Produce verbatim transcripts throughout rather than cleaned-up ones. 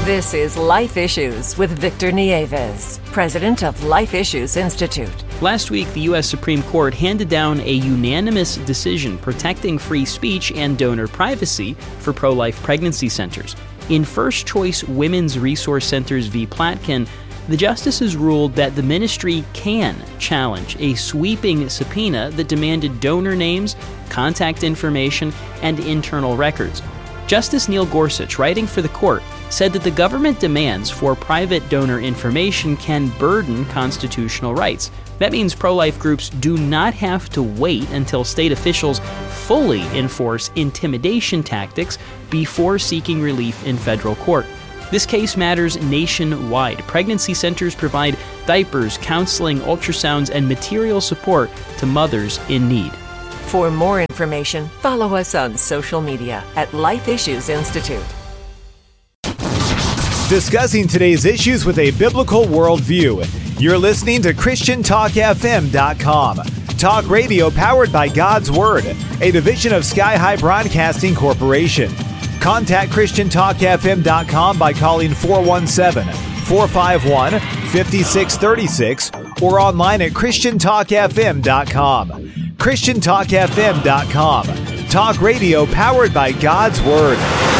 This is Life Issues with Victor Nieves, president of Life Issues Institute. Last week, the U S Supreme Court handed down a unanimous decision protecting free speech and donor privacy for pro-life pregnancy centers. In First Choice Women's Resource Centers v. Platkin, the justices ruled that the ministry can challenge a sweeping subpoena that demanded donor names, contact information, and internal records. Justice Neil Gorsuch, writing for the court, said that the government demands for private donor information can burden constitutional rights. That means pro-life groups do not have to wait until state officials fully enforce intimidation tactics before seeking relief in federal court. This case matters nationwide. Pregnancy centers provide diapers, counseling, ultrasounds, and material support to mothers in need. For more information, follow us on social media at Life Issues Institute. Discussing today's issues with a biblical worldview. You're listening to Christian Talk F M dot com. Talk radio powered by God's Word, a division of Sky High Broadcasting Corporation. Contact Christian Talk F M dot com by calling four one seven, four five one, five six three six or online at Christian Talk F M dot com. Christian Talk F M dot com. Talk radio powered by God's Word.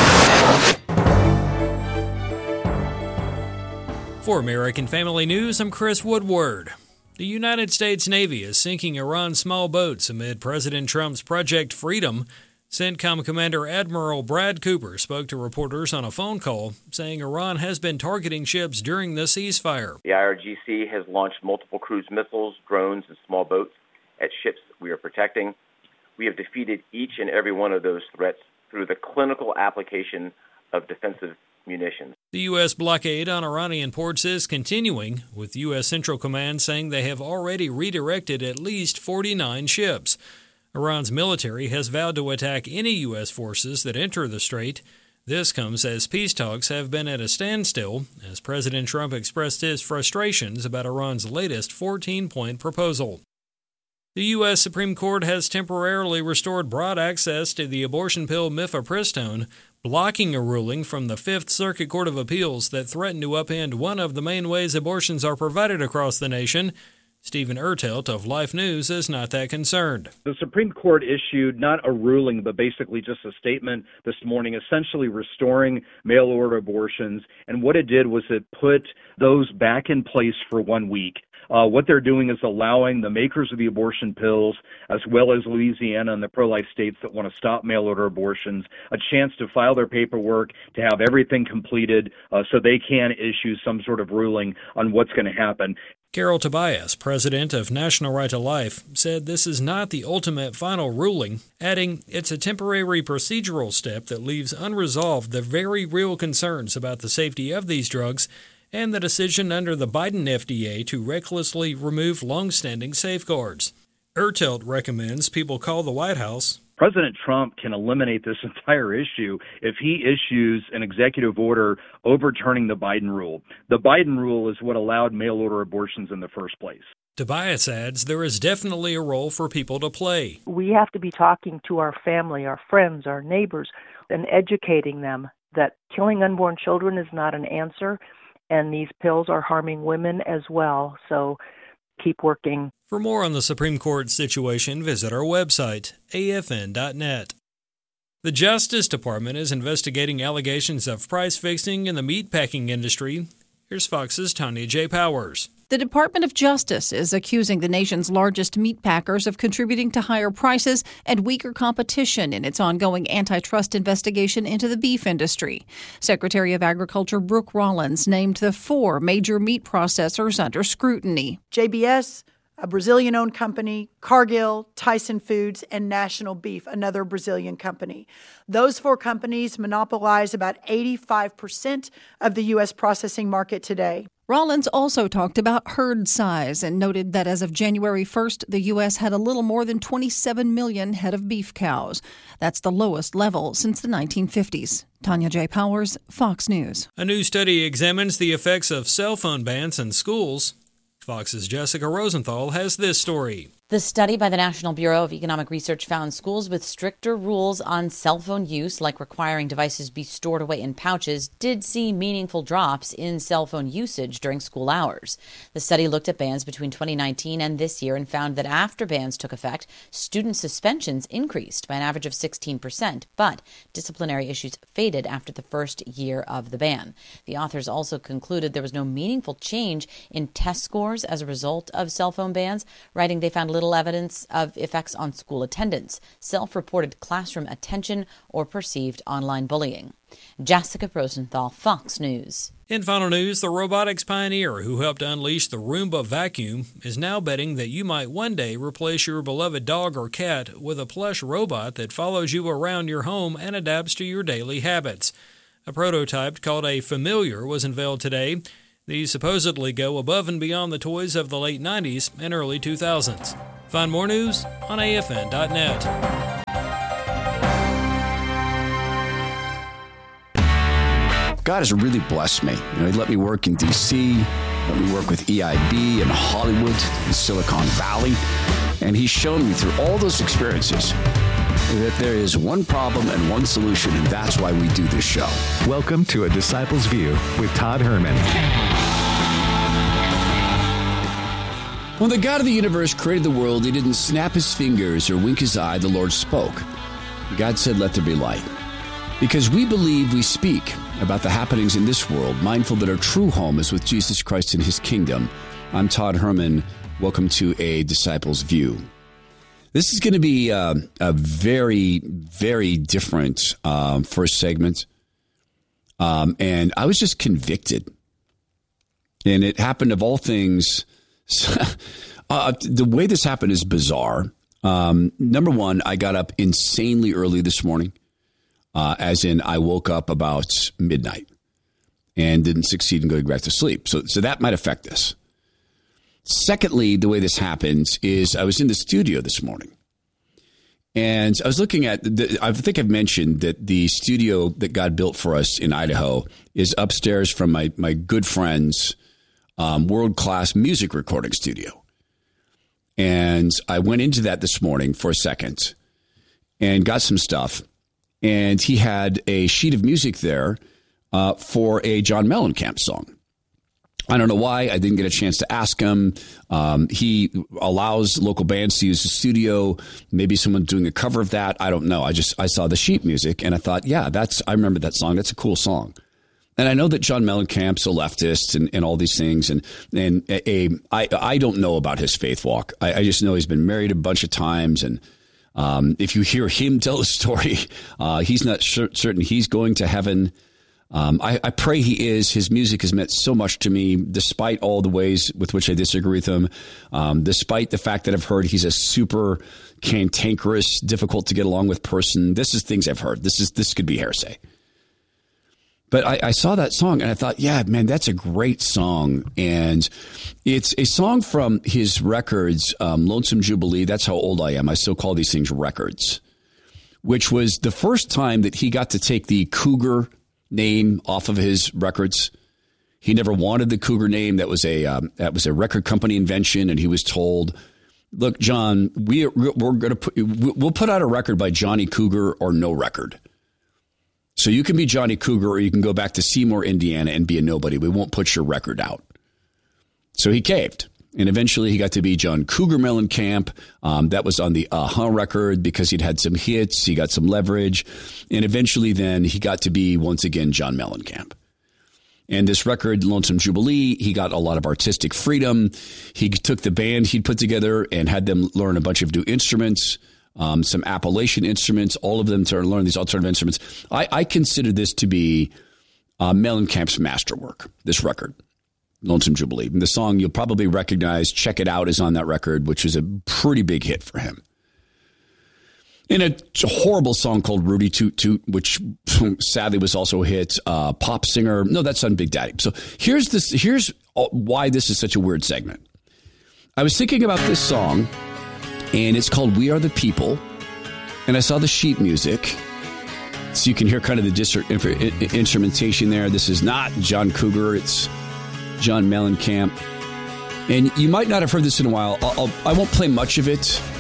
For American Family News, I'm Chris Woodward. The United States Navy is sinking Iran's small boats amid President Trump's Project Freedom. CENTCOM Commander Admiral Brad Cooper spoke to reporters on a phone call, saying Iran has been targeting ships during the ceasefire. The I R G C has launched multiple cruise missiles, drones, and small boats at ships we are protecting. We have defeated each and every one of those threats through the clinical application of defensive munitions. The U S blockade on Iranian ports is continuing, with U S Central Command saying they have already redirected at least forty-nine ships. Iran's military has vowed to attack any U S forces that enter the strait. This comes as peace talks have been at a standstill, as President Trump expressed his frustrations about Iran's latest fourteen-point proposal. The U S Supreme Court has temporarily restored broad access to the abortion pill mifepristone, blocking a ruling from the Fifth Circuit Court of Appeals that threatened to upend one of the main ways abortions are provided across the nation. Stephen Ertelt of Life News is not that concerned. The Supreme Court issued not a ruling, but basically just a statement this morning, essentially restoring mail-order abortions. And what it did was it put those back in place for one week. Uh, what they're doing is allowing the makers of the abortion pills, as well as Louisiana and the pro-life states that want to stop mail-order abortions, a chance to file their paperwork, to have everything completed uh, so they can issue some sort of ruling on what's going to happen. Carol Tobias, president of National Right to Life, said this is not the ultimate final ruling, adding it's a temporary procedural step that leaves unresolved the very real concerns about the safety of these drugs and the decision under the Biden F D A to recklessly remove long-standing safeguards. Ertelt recommends people call the White House. President Trump can eliminate this entire issue if he issues an executive order overturning the Biden rule. The Biden rule is what allowed mail-order abortions in the first place. Tobias adds there is definitely a role for people to play. We have to be talking to our family, our friends, our neighbors, and educating them that killing unborn children is not an answer, and these pills are harming women as well. So keep working. For more on the Supreme Court situation, visit our website, A F N dot net. The Justice Department is investigating allegations of price fixing in the meatpacking industry. Here's Fox's Tanya J. Powers. The Department of Justice is accusing the nation's largest meat packers of contributing to higher prices and weaker competition in its ongoing antitrust investigation into the beef industry. Secretary of Agriculture Brooke Rollins named the four major meat processors under scrutiny. J B S, a Brazilian-owned company, Cargill, Tyson Foods, and National Beef, another Brazilian company. Those four companies monopolize about eighty-five percent of the U S processing market today. Rollins also talked about herd size and noted that as of January first, the U S had a little more than twenty-seven million head of beef cows. That's the lowest level since the nineteen fifties. Tanya J. Powers, Fox News. A new study examines the effects of cell phone bans in schools. Fox's Jessica Rosenthal has this story. The study by the National Bureau of Economic Research found schools with stricter rules on cell phone use, like requiring devices be stored away in pouches, did see meaningful drops in cell phone usage during school hours. The study looked at bans between twenty nineteen and this year and found that after bans took effect, student suspensions increased by an average of sixteen percent, but disciplinary issues faded after the first year of the ban. The authors also concluded there was no meaningful change in test scores as a result of cell phone bans, writing they found little evidence of effects on school attendance, self-reported classroom attention, or perceived online bullying. Jessica Rosenthal, Fox News. In final news, the robotics pioneer who helped unleash the Roomba vacuum is now betting that you might one day replace your beloved dog or cat with a plush robot that follows you around your home and adapts to your daily habits. A prototype called a Familiar was unveiled today. These supposedly go above and beyond the toys of the late nineties and early two thousands. Find more news on A F N dot net. God has really blessed me. You know, he let me work in D C, let me work with E I B in Hollywood, in Silicon Valley, and he's shown me through all those experiences that there is one problem and one solution, and that's why we do this show. Welcome to A Disciple's View with Todd Herman. When the God of the universe created the world, he didn't snap his fingers or wink his eye. The Lord spoke. God said, "Let there be light." Because we believe, we speak about the happenings in this world, mindful that our true home is with Jesus Christ and his kingdom. I'm Todd Herman. Welcome to A Disciple's View. This is going to be uh, a very, very different um, first segment. Um, and I was just convicted. And it happened of all things. uh, the way this happened is bizarre. Um, number one, I got up insanely early this morning, uh, as in I woke up about midnight and didn't succeed in going back to sleep. So, so that might affect this. Secondly, the way this happens is I was in the studio this morning and I was looking at, the, I think I've mentioned that the studio that God built for us in Idaho is upstairs from my, my good friend's um, world-class music recording studio. And I went into that this morning for a second and got some stuff. And he had a sheet of music there uh, for a John Mellencamp song. I don't know why. I didn't get a chance to ask him. Um, he allows local bands to use the studio. Maybe someone's doing a cover of that. I don't know. I just, I saw the sheet music and I thought, yeah, that's, I remember that song. That's a cool song. And I know that John Mellencamp's a leftist and, and all these things. And, and a, a, I, I don't know about his faith walk. I, I just know he's been married a bunch of times. And um, if you hear him tell the story, uh, he's not sure, certain he's going to heaven. Um, I, I pray he is. His music has meant so much to me, despite all the ways with which I disagree with him, um, despite the fact that I've heard he's a super cantankerous, difficult to get along with person. This is things I've heard. This is this could be hearsay. But I, I saw that song and I thought, yeah, man, that's a great song. And it's a song from his records, um, Lonesome Jubilee. That's how old I am. I still call these things records, which was the first time that he got to take the Cougar name off of his records. He never wanted the Cougar name. That was a um, that was a record company invention. And he was told, look, John, we, we're going to put we'll put out a record by Johnny Cougar or no record. So you can be Johnny Cougar or you can go back to Seymour, Indiana and be a nobody. We won't put your record out. So he caved. And eventually he got to be John Cougar Mellencamp. Um, that was on the Uh-huh record because he'd had some hits. He got some leverage. And eventually then he got to be once again John Mellencamp. And this record, Lonesome Jubilee, he got a lot of artistic freedom. He took the band he'd put together and had them learn a bunch of new instruments. Um, some Appalachian instruments, all of them to learn these alternative instruments. I, I consider this to be uh, Mellencamp's masterwork, this record, Lonesome Jubilee. And the song you'll probably recognize, Check It Out, is on that record, which is a pretty big hit for him. And a, a horrible song called Rudy Toot Toot, which sadly was also a hit. Uh, pop singer. No, that's on Big Daddy. So here's this. Here's why this is such a weird segment. I was thinking about this song. And it's called We Are the People. And I saw the sheet music. So you can hear kind of the dis- instrumentation there. This is not John Cougar. It's John Mellencamp. And you might not have heard this in a while. I'll, I'll, I won't play much of it,